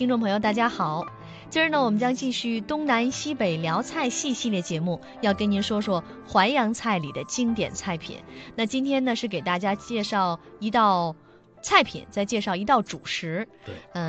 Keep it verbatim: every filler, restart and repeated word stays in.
听众朋友大家好，今儿呢我们将继续东南西北聊菜系系列节目，要跟您说说淮扬菜里的经典菜品。那今天呢是给大家介绍一道菜品，再介绍一道主食。 对， 嗯、